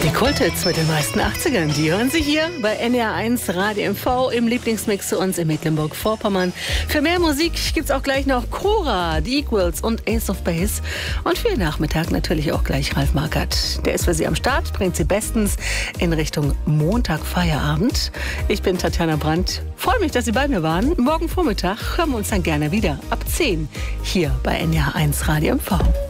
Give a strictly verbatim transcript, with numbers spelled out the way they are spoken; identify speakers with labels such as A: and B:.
A: Die Kulthits mit den meisten achtzigern, die hören Sie hier bei N R eins Radio M V im Lieblingsmix zu uns in Mecklenburg-Vorpommern. Für mehr Musik gibt's auch gleich noch Cora, The Equals und Ace of Base. Und für den Nachmittag natürlich auch gleich Ralf Markert. Der ist für Sie am Start, bringt Sie bestens in Richtung Montag-Feierabend. Ich bin Tatjana Brandt. Freue mich, dass Sie bei mir waren. Morgen Vormittag hören wir uns dann gerne wieder ab zehn hier bei N R eins Radio M V.